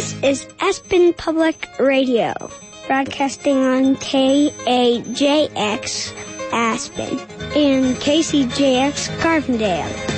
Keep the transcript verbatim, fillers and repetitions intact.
This is Aspen Public Radio, broadcasting on K A J X Aspen and K C J X Carbondale.